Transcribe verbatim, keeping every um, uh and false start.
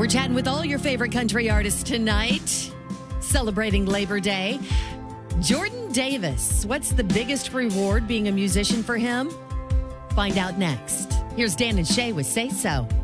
We're chatting with all your favorite country artists tonight, celebrating Labor Day. Jordan Davis, what's the biggest reward being a musician for him? Find out next. Here's Dan and Shay with Say So.